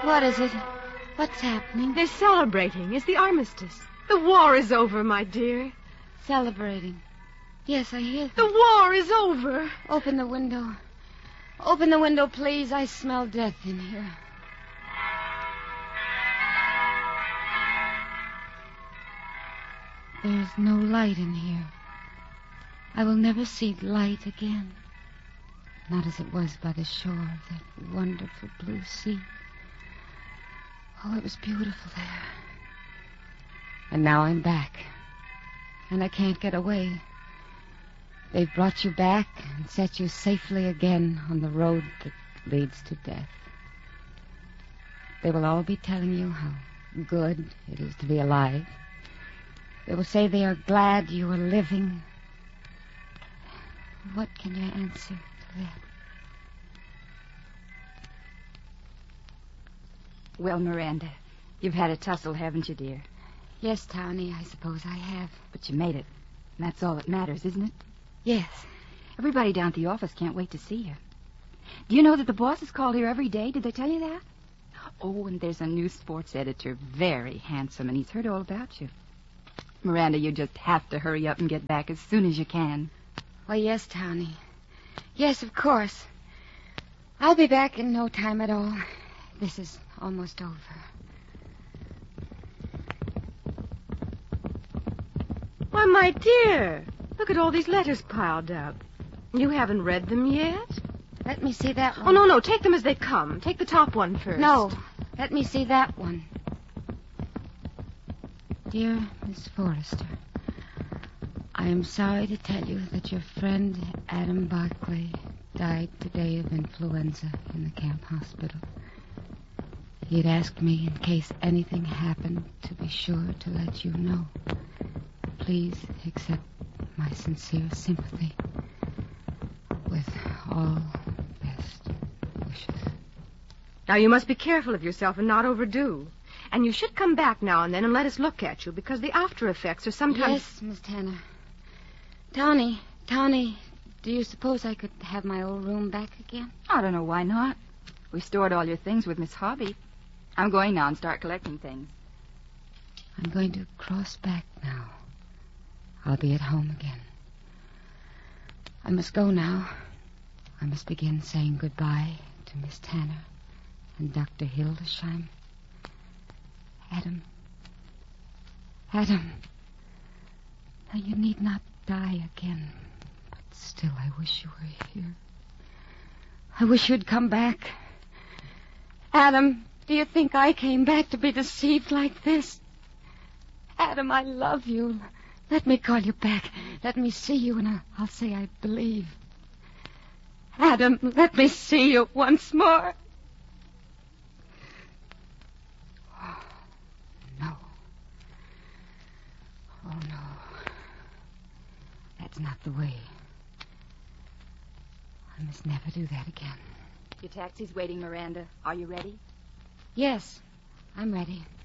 What is it? What's happening? They're celebrating. It's the armistice. The war is over, my dear. Celebrating. Yes, I hear that. The war is over. Open the window. Open the window, please. I smell death in here. There's no light in here. I will never see light again. Not as it was by the shore of that wonderful blue sea. Oh, it was beautiful there. And now I'm back. And I can't get away. They've brought you back and set you safely again on the road that leads to death. They will all be telling you how good it is to be alive. They will say they are glad you are living. What can you answer to that? Well, Miranda, you've had a tussle, haven't you, dear? Yes, Townie, I suppose I have. But you made it. And that's all that matters, isn't it? Yes. Everybody down at the office can't wait to see you. Do you know that the boss is called here every day? Did they tell you that? Oh, and there's a new sports editor, very handsome, and he's heard all about you. Miranda, you just have to hurry up and get back as soon as you can. Why, yes, Townie. Yes, of course. I'll be back in no time at all. This is almost over. Why, my dear, look at all these letters piled up. You haven't read them yet? Let me see that one. Oh, no, take them as they come. Take the top one first. No, let me see that one. Dear Miss Forrester, I am sorry to tell you that your friend Adam Barclay died today of influenza in the camp hospital. He had asked me, in case anything happened, to be sure to let you know. Please accept my sincere sympathy with all best wishes. Now, you must be careful of yourself and not overdo. And you should come back now and then and let us look at you, because the after effects are sometimes... Yes, Miss Tanner. Townie, do you suppose I could have my old room back again? I don't know why not. We stored all your things with Miss Hobby. I'm going now and start collecting things. I'm going to cross back now. I'll be at home again. I must go now. I must begin saying goodbye to Miss Tanner and Dr. Hildesheim. Adam. Now, you need not die again. But still, I wish you were here. I wish you'd come back. Adam, do you think I came back to be deceived like this? Adam, I love you. Let me call you back. Let me see you, and I'll say I believe. Adam, let me see you once more. Oh, no. Oh, no. That's not the way. I must never do that again. Your taxi's waiting, Miranda. Are you ready? Yes, I'm ready.